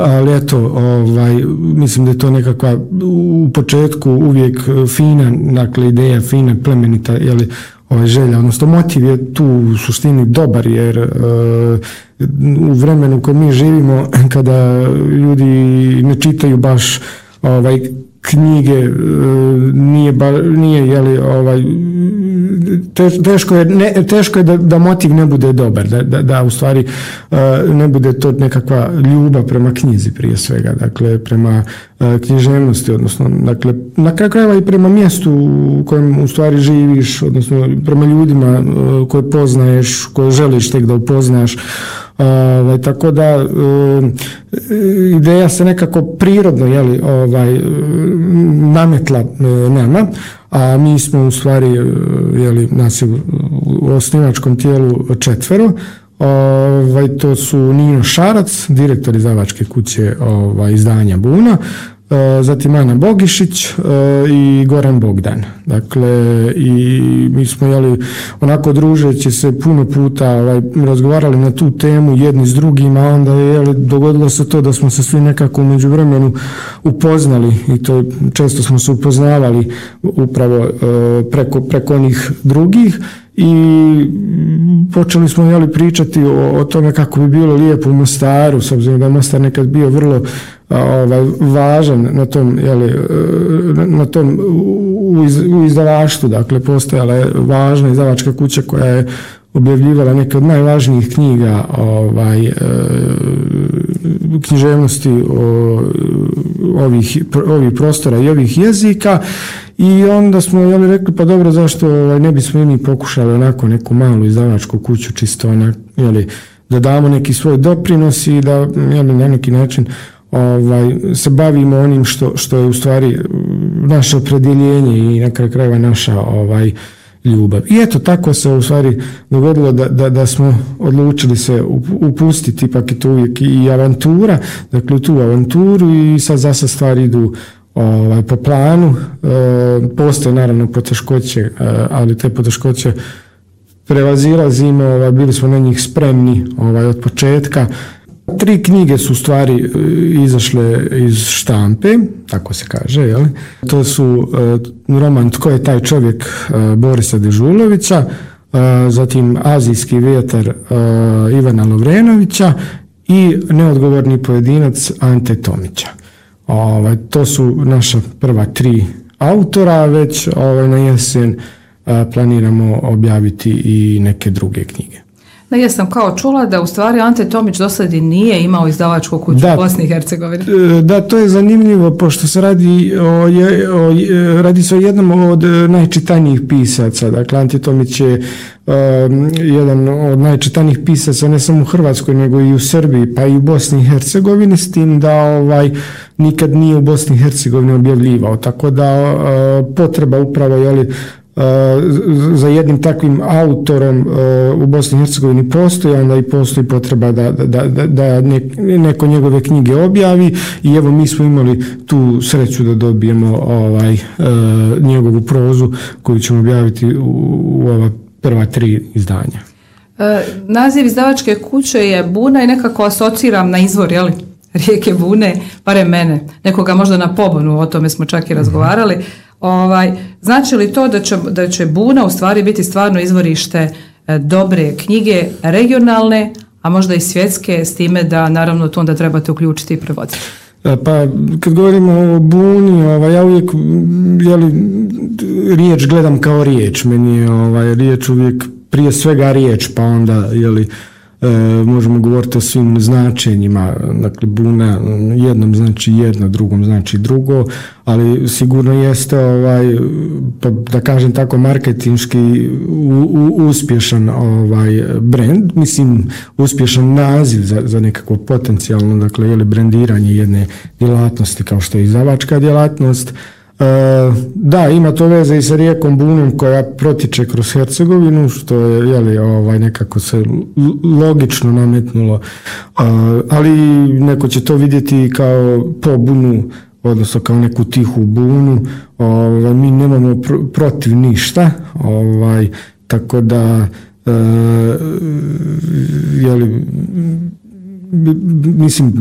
ali eto, mislim da je to nekakva u početku uvijek fina, dakle ideja fina, plemenita, želja, odnosno motiv je tu u suštini dobar, jer u vremenu u kojem mi živimo, kada ljudi ne čitaju baš knjige, nije teško je da motiv ne bude dobar, da u stvari ne bude to nekakva ljubav prema knjizi prije svega, dakle prema književnosti, odnosno dakle na kraju krajeva i prema mjestu u kojem u stvari živiš, odnosno prema ljudima koje poznaješ, koje želiš tek da upoznaš. Tako da ideja se nekako prirodno nametla nama, a mi smo u stvari nas je u osnivačkom tijelu 4. To su Nino Šarac, direktor izdavačke kuće izdanja Buna, zatim Ana Bogišić i Goran Bogdan. Dakle, i mi smo onako družeći se puno puta razgovarali na tu temu jedni s drugima, a onda je dogodilo se to da smo se svi nekako u međuvremenu upoznali, i to često smo se upoznavali upravo preko onih drugih, i počeli smo pričati o tome kako bi bilo lijepo u Mostaru, s obzirom da je Mostar nekad bio vrlo važan na tom u izdavaštvu. Dakle, postojala je važna izdavačka kuća koja je objavljivala neke od najvažnijih knjiga književnosti ovih prostora i ovih jezika, i onda smo rekli pa dobro, zašto ne bismo i mi pokušali onako neku malu izdavačku kuću, čisto da damo neki svoj doprinos i da na neki način se bavimo onim što je u stvari naše opredjeljenje i na kraju krajeva naša ljubav. I eto, tako se u stvari dogodilo da smo odlučili se upustiti, ipak je to uvijek i avantura, dakle u tu avanturu, i sad za sad stvari idu po planu. Postoje naravno poteškoće, ali te poteškoće prevazilazimo, bili smo na njih spremni od početka. 3 knjige su u stvari izašle iz štampe, tako se kaže, jel? To su roman Tko je taj čovjek Borisa Dežulovića, zatim Azijski vjetar Ivana Lovrenovića i Neodgovorni pojedinac Ante Tomića. To su naša prva 3 autora, već na jesen planiramo objaviti i neke druge knjige. Da, ja sam kao čula da u stvari Ante Tomić do sada nije imao izdavačku kuću u Bosni i Hercegovini. Da, to je zanimljivo, pošto se radi se o jednom od najčitanijih pisaca. Dakle, Ante Tomić je jedan od najčitanijih pisaca ne samo u Hrvatskoj, nego i u Srbiji, pa i u Bosni i Hercegovini, s tim da nikad nije u Bosni i Hercegovini objavljivao. Tako da potreba upravo za jednim takvim autorom u Bosni i Hercegovini postoji, onda i postoji potreba da neko njegove knjige objavi, i evo mi smo imali tu sreću da dobijemo njegovu prozu koju ćemo objaviti u ova prva 3 izdanja. Naziv izdavačke kuće je Buna i nekako asociram na izvor, rijeke Bune, barem mene, nekoga možda na pobunu, o tome smo čak i razgovarali. Znači li to da će Buna u stvari biti stvarno izvorište dobre knjige, regionalne, a možda i svjetske, s time da naravno to onda trebate uključiti i prevoditi? Pa kad govorimo o Buni, ja uvijek riječ gledam kao riječ. Meni je riječ uvijek prije svega riječ, pa onda možemo govoriti o svim značenjima. Dakle, Buna jednom znači jedno, drugom znači drugo, ali sigurno jeste da kažem tako marketinški uspješan brand, mislim uspješan naziv za nekako potencijalno, dakle, brendiranje jedne djelatnosti kao što je izdavačka djelatnost. Da, ima to veze i sa rijekom Bunom koja protiče kroz Hercegovinu, što je nekako se logično nametnulo, ali neko će to vidjeti kao pobunu, odnosno kao neku tihu bunu. Mi nemamo protiv ništa, tako da mislim